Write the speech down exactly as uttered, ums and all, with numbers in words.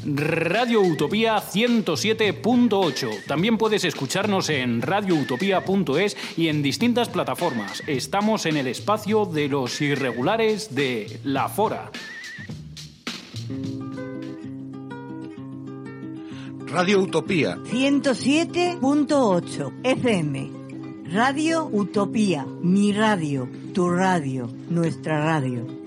Radio Utopía ciento siete punto ocho. También puedes escucharnos en radio utopía punto es y en distintas plataformas. Estamos en el espacio de los irregulares de La Fora. Radio Utopía ciento siete punto ocho F M. Radio Utopía, mi radio, tu radio, nuestra radio.